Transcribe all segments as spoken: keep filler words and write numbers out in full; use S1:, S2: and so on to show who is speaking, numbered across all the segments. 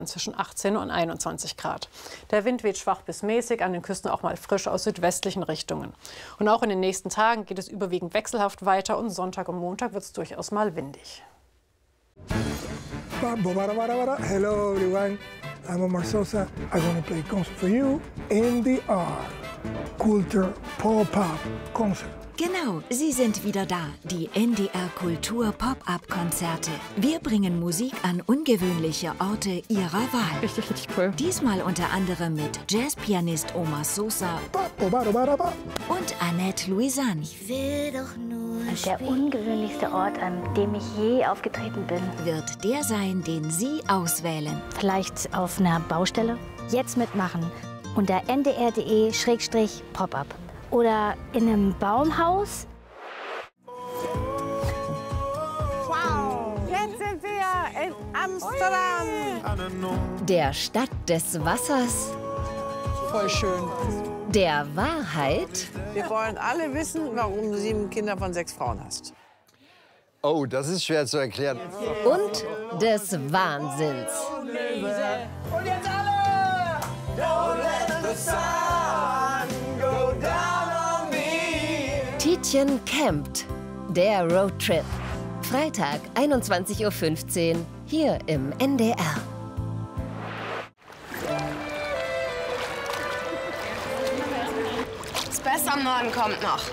S1: Zwischen achtzehn und einundzwanzig Grad. Der Wind weht schwach bis mäßig, an den Küsten auch mal frisch aus südwestlichen Richtungen. Und auch in den nächsten Tagen geht es überwiegend wechselhaft weiter und Sonntag und Montag wird es durchaus mal windig.
S2: Hello everyone, I'm Omar Sosa. I'm gonna play concert for you, N D R, Kultur Pop-Up Concert.
S3: Genau, sie sind wieder da, die N D R Kultur Pop-Up-Konzerte. Wir bringen Musik an ungewöhnliche Orte ihrer Wahl.
S4: Richtig, richtig cool.
S3: Diesmal unter anderem mit Jazzpianist Omar Sosa und Annette Louisanne.
S5: Ich will doch nur der ungewöhnlichste Ort, an dem ich je aufgetreten bin,
S3: wird der sein, den Sie auswählen.
S5: Vielleicht auf einer Baustelle? Jetzt mitmachen unter n d r punkt d e Schrägstrich Pop-Up. Oder in einem Baumhaus.
S6: Wow, jetzt sind wir in Amsterdam.
S3: Der Stadt des Wassers.
S6: Voll schön.
S3: Der Wahrheit.
S6: Wir wollen alle wissen, warum du sieben Kinder von sechs Frauen hast.
S7: Oh, das ist schwer zu erklären.
S3: Und des Wahnsinns.
S6: Und jetzt alle! Don't let the sun go down on me.
S3: Tietjen campt. Der Roadtrip. Freitag, einundzwanzig Uhr fünfzehn, hier im N D R.
S4: Das Beste am Norden kommt noch.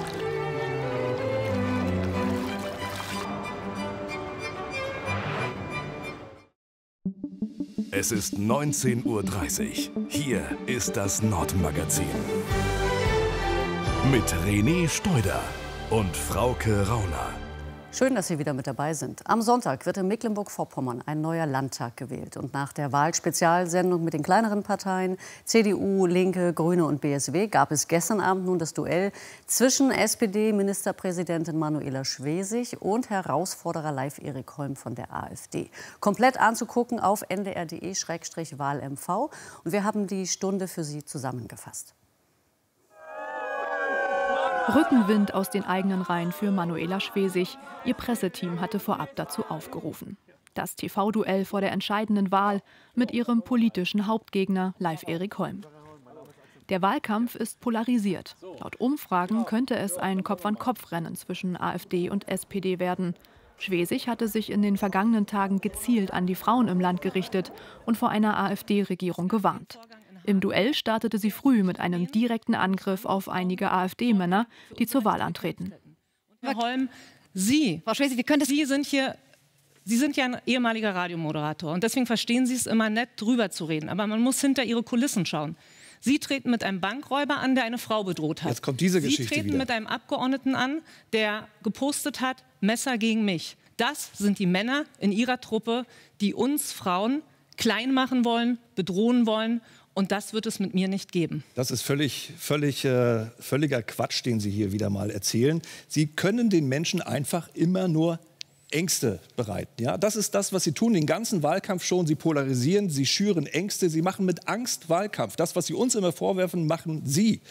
S8: Es ist neunzehn Uhr dreißig. Hier ist das Nordmagazin. Mit René Steuder und Frauke Rauner.
S9: Schön, dass Sie wieder mit dabei sind. Am Sonntag wird in Mecklenburg-Vorpommern ein neuer Landtag gewählt. Und nach der Wahlspezialsendung mit den kleineren Parteien, C D U, Linke, Grüne und B S W, gab es gestern Abend nun das Duell zwischen S P D-Ministerpräsidentin Manuela Schwesig und Herausforderer Leif-Erik Holm von der AfD. Komplett anzugucken auf n d r punkt d e Schrägstrich Wahl M V. Und wir haben die Stunde für Sie zusammengefasst.
S10: Rückenwind aus den eigenen Reihen für Manuela Schwesig. Ihr Presseteam hatte vorab dazu aufgerufen. Das T V-Duell vor der entscheidenden Wahl mit ihrem politischen Hauptgegner Leif-Erik Holm. Der Wahlkampf ist polarisiert. Laut Umfragen könnte es ein Kopf-an-Kopf-Rennen zwischen AfD und S P D werden. Schwesig hatte sich in den vergangenen Tagen gezielt an die Frauen im Land gerichtet und vor einer AfD-Regierung gewarnt. Im Duell startete sie früh mit einem direkten Angriff auf einige AfD-Männer, die zur Wahl antreten.
S11: Herr Holm, Sie, Frau Schwesig, wie könnte Sie sind hier, Sie sind ja ein ehemaliger Radiomoderator und deswegen verstehen Sie es immer nett, drüber zu reden. Aber man muss hinter Ihre Kulissen schauen. Sie treten mit einem Bankräuber an, der eine Frau bedroht hat.
S12: Jetzt kommt diese
S11: Sie
S12: Geschichte
S11: treten
S12: wieder.
S11: mit einem Abgeordneten an, der gepostet hat, Messer gegen mich. Das sind die Männer in Ihrer Truppe, die uns Frauen klein machen wollen, bedrohen wollen. Und das wird es mit mir nicht geben.
S12: Das ist völlig, völlig, äh, völliger Quatsch, den Sie hier wieder mal erzählen. Sie können den Menschen einfach immer nur Ängste bereiten. Ja? Das ist das, was Sie tun, den ganzen Wahlkampf schon. Sie polarisieren, Sie schüren Ängste, Sie machen mit Angst Wahlkampf. Das, was Sie uns immer vorwerfen, machen Sie.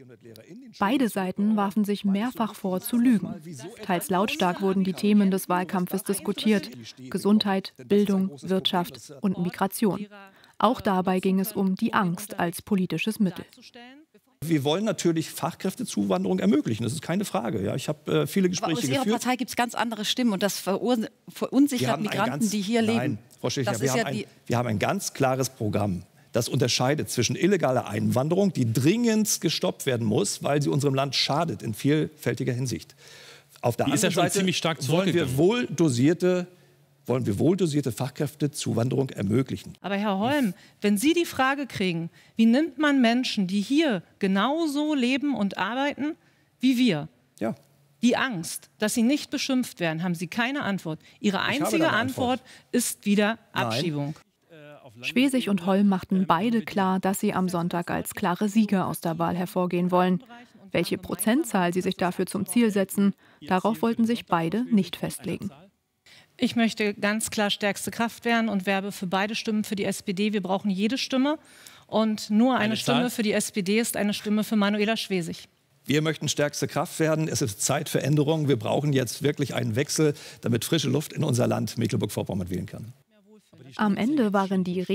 S10: Beide Seiten warfen sich mehrfach vor, zu lügen. Teils lautstark wurden die Themen des Wahlkampfes diskutiert: Gesundheit, Bildung, Wirtschaft und Migration. Auch dabei ging es um die Angst als politisches Mittel.
S12: Wir wollen natürlich Fachkräftezuwanderung ermöglichen, das ist keine Frage. Ja, ich habe äh, viele Gespräche
S13: geführt. Aus Ihrer
S12: geführt.
S13: Partei gibt es ganz andere Stimmen und das verunsichert Migranten,
S12: ganz,
S13: die hier
S12: nein,
S13: leben.
S12: Frau Schächer,
S13: das
S12: wir,
S13: ist
S12: haben
S13: ja
S12: ein,
S13: die
S12: wir haben ein ganz klares Programm. Das unterscheidet zwischen illegaler Einwanderung, die dringend gestoppt werden muss, weil sie unserem Land schadet in vielfältiger Hinsicht. Auf der
S14: die
S12: anderen
S14: ist ja schon
S12: Seite
S14: ziemlich stark
S12: wollen wir wohl dosierte wollen wir wohldosierte Fachkräftezuwanderung ermöglichen.
S11: Aber Herr Holm, wenn Sie die Frage kriegen, wie nimmt man Menschen, die hier genauso leben und arbeiten wie wir,
S12: ja.
S11: die Angst, dass sie nicht beschimpft werden, haben Sie keine Antwort. Ihre einzige Antwort. Antwort ist wieder Abschiebung.
S10: Nein. Schwesig und Holm machten beide klar, dass sie am Sonntag als klare Sieger aus der Wahl hervorgehen wollen. Welche Prozentzahl sie sich dafür zum Ziel setzen, darauf wollten sich beide nicht festlegen.
S11: Ich möchte ganz klar stärkste Kraft werden und werbe für beide Stimmen für die S P D. Wir brauchen jede Stimme. Und nur eine, eine Stimme für die S P D ist eine Stimme für Manuela Schwesig.
S12: Wir möchten stärkste Kraft werden. Es ist Zeit für Änderungen. Wir brauchen jetzt wirklich einen Wechsel, damit frische Luft in unser Land Mecklenburg-Vorpommern wählen kann.
S10: Am Ende waren die